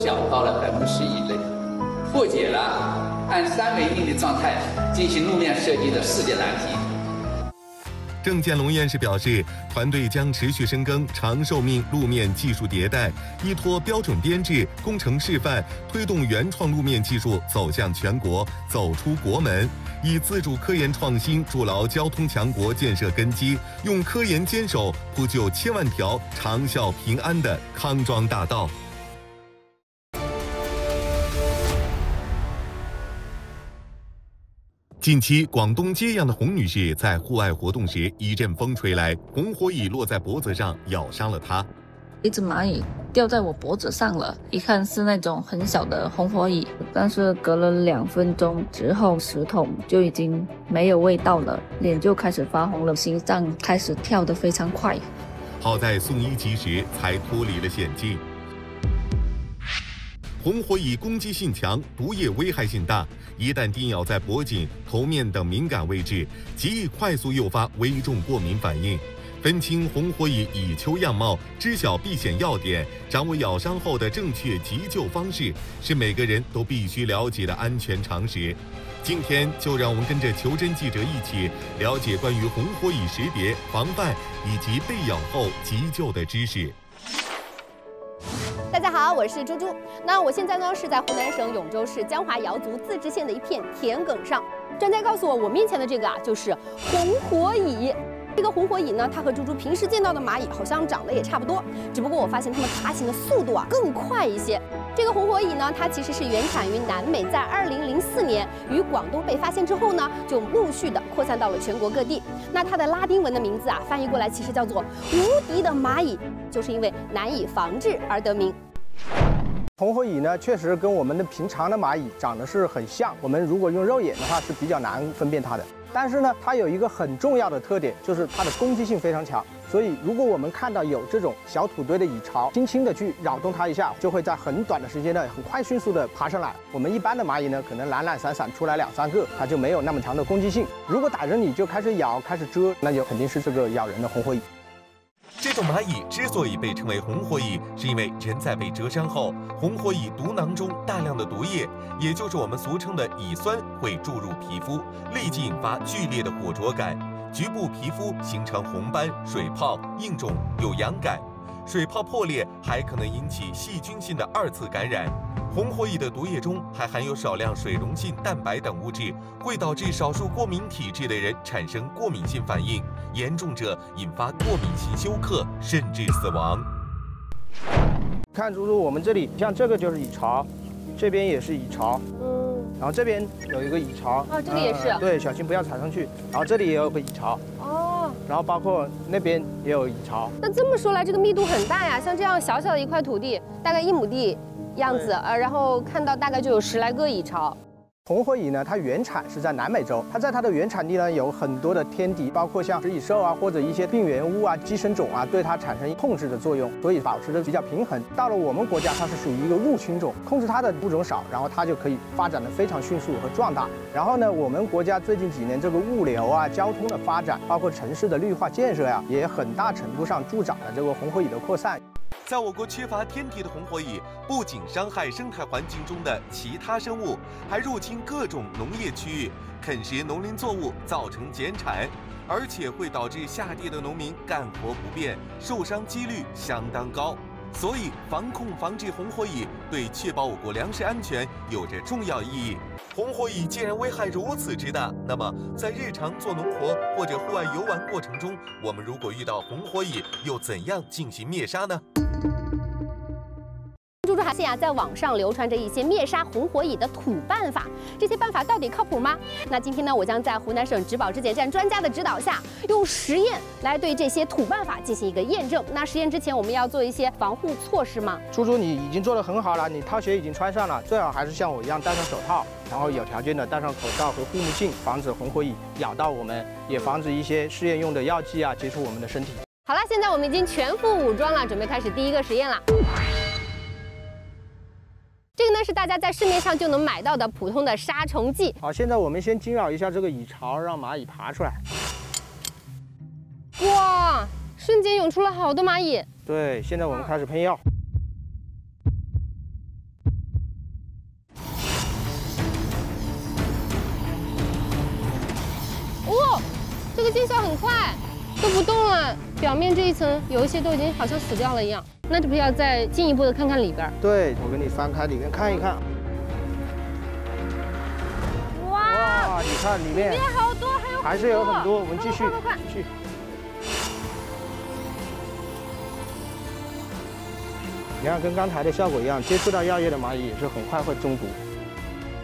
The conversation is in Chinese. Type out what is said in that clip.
小到了10%以内，破解了按3维命的状态进行路面设计的世界难题。 郑建龙院士表示，团队将持续深耕长寿命路面技术迭代，依托标准编制、工程示范，推动原创路面技术走向全国，走出国门，以自主科研创新筑牢交通强国建设根基，用科研坚守铺就千万条长效平安的康庄大道。近期，广东揭阳的洪女士在户外活动时，一阵风吹来，红火蚁落在脖子上，咬伤了她。 一只蚂蚁掉在我脖子上了，一看是那种很小的红火蚁，但是隔了2分钟之后，食筒就已经没有味道了，脸就开始发红了，心脏开始跳得非常快。 好在送医及时，才脱离了险境。红火蚁攻击性强，毒液危害性大，一旦叮咬在脖颈、头面等敏感位置，极易快速诱发危重过敏反应。分清红火蚁蚁丘样貌，知晓避险要点，掌握咬伤后的正确急救方式，是每个人都必须了解的安全常识。今天就让我们跟着求真记者一起了解关于红火蚁识别、防范以及被咬后急救的知识。 大家好，我是猪猪。那我现在呢是在湖南省永州市江华瑶族自治县的一片田埂上。专家告诉我，我面前的这个就是红火蚁。这个红火蚁呢，它和猪猪平时见到的蚂蚁好像长得也差不多，只不过我发现它们爬行的速度更快一些。这个红火蚁呢，它其实是原产于南美，在2004年于广东被发现之后呢，就陆续的扩散到了全国各地。那它的拉丁文的名字翻译过来其实叫做无敌的蚂蚁，就是因为难以防治而得名。 红火蚁呢，确实跟我们的平常的蚂蚁长得是很像，我们如果用肉眼的话是比较难分辨它的。但是呢，它有一个很重要的特点，就是它的攻击性非常强。所以，如果我们看到有这种小土堆的蚁巢，轻轻的去扰动它一下，就会在很短的时间内很快迅速的爬上来。我们一般的蚂蚁呢，可能懒懒散散出来2、3个，它就没有那么强的攻击性。如果打着你就开始咬、开始蛰，那就肯定是这个咬人的红火蚁。 这种蚂蚁之所以被称为红火蚁，是因为人在被蛰伤后，红火蚁毒囊中大量的毒液，也就是我们俗称的蚁酸，会注入皮肤，立即引发剧烈的火灼感，局部皮肤形成红斑、水泡、硬肿，有痒感。水泡破裂还可能引起细菌性的2次感染。红火蚁的毒液中还含有少量水溶性蛋白等物质，会导致少数过敏体质的人产生过敏性反应，严重者引发过敏性休克，甚至死亡。 看猪猪，我们这里像这个就是蚁巢，这边也是蚁巢，然后这边有一个蚁巢， 这里也是， 对，小心不要踩上去。然后这里也有个蚁巢，然后包括那边也有蚁巢。 那这么说来，这个密度很大呀，像这样小小的一块土地，大概1亩地样子，然后看到大概就有10来个蚁巢。 红火蚁呢，它原产是在南美洲，它在它的原产地呢有很多的天敌，包括像食蚁兽或者一些病原物寄生种对它产生控制的作用，所以保持的比较平衡。到了我们国家，它是属于一个入侵种，控制它的物种少，然后它就可以发展的非常迅速和壮大。然后呢，我们国家最近几年这个物流交通的发展，包括城市的绿化建设也很大程度上助长了这个红火蚁的扩散。 在我国缺乏天敌的红火蚁，不仅伤害生态环境中的其他生物，还入侵各种农业区域，啃食农林作物，造成减产，而且会导致下地的农民干活不便，受伤几率相当高。所以，防控防治红火蚁对确保我国粮食安全有着重要意义。红火蚁既然危害如此之大，那么在日常做农活或者户外游玩过程中，我们如果遇到红火蚁，又怎样进行灭杀呢？ 猪猪还现在网上流传着一些灭杀红火蚁的土办法，这些办法到底靠谱吗？那今天呢，我将在湖南省植保质检站专家的指导下，用实验来对这些土办法进行一个验证。那实验之前，我们要做一些防护措施吗？ 猪猪，你已经做得很好了，你套鞋已经穿上了，最好还是像我一样戴上手套，然后有条件的戴上口罩和护目镜，防止红火蚁咬到我们，也防止一些试验用的药剂接触我们的身体。 好了，现在我们已经全副武装了，准备开始第一个实验了。这个呢是大家在市面上就能买到的普通的杀虫剂。 好，现在我们先惊扰一下这个蚁巢，让蚂蚁爬出来。 哇，瞬间涌出了好多蚂蚁。 对，现在我们开始喷药。 这个见效很快，都不动了，表面这一层有一些都已经好像死掉了一样。那这不要再进一步的看看里边？ 对，我给你翻开里面看一看。哇，你看里面好多， 还是有很多，我们继续快。 继续。你看，跟刚才的效果一样，接触到药液的蚂蚁也是很快会中毒。